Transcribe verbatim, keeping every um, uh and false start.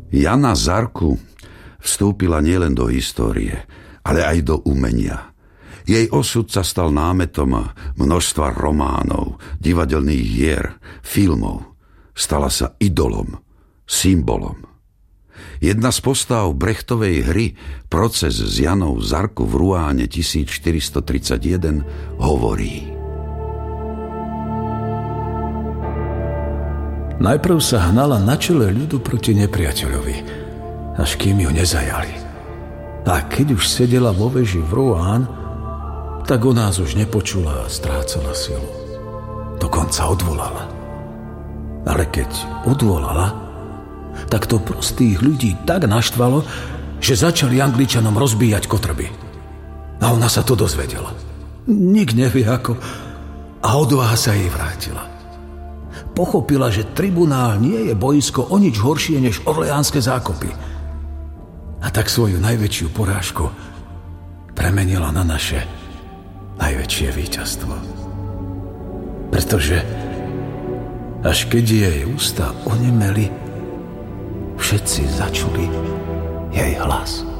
Jana Zarku vstúpila nielen do histórie, ale aj do umenia. Jej osud sa stal námetom množstva románov, divadelných hier, filmov. Stala sa idolom, symbolom. Jedna z postav Brechtovej hry Proces s Janou Zarku v Ruáne tisícštyristotridsaťjeden hovorí: Najprv sa hnala na čele ľudu proti nepriateľovi, až kým ju nezajali. A keď už sedela vo veži v Rouen, tak o nás už nepočula a strácala silu. Dokonca odvolala. Ale keď odvolala, tak to prostých ľudí tak naštvalo, že začali Angličanom rozbíjať kotrby. A ona sa to dozvedela. Nik nevie ako. A odvaha sa jej vrátila. Pochopila, že tribunál nie je boisko o nič horšie než orleánske zákopy. A tak svoju najväčšiu porážku premenila na naše najväčšie víťazstvo. Pretože až keď jej ústa onemeli, všetci začuli jej hlas.